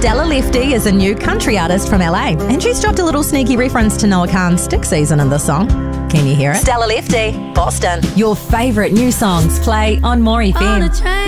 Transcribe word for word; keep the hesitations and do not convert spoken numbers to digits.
Stella Lefty is a new country artist from L A, and she's dropped a little sneaky reference to Noah Kahan's Stick Season in the song. Can you hear it? Stella Lefty, Boston. Your favourite new songs play on More F M.